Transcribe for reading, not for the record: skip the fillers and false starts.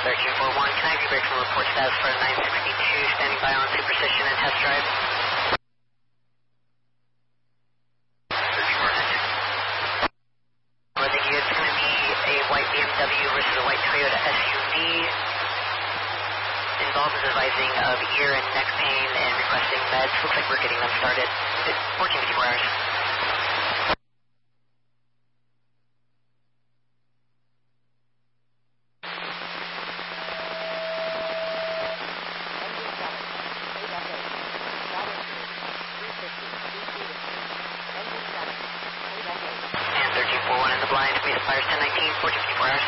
1341, can I have you break from report status for 962, standing by on superstition and test drive? I think it's going to be a white BMW versus a white Toyota SUV. Involved is advising of ear and neck pain and requesting meds. Looks like we're getting them started. It's 1454 hours. And 1341 in the blind, we aspires 1019, 1454 hours.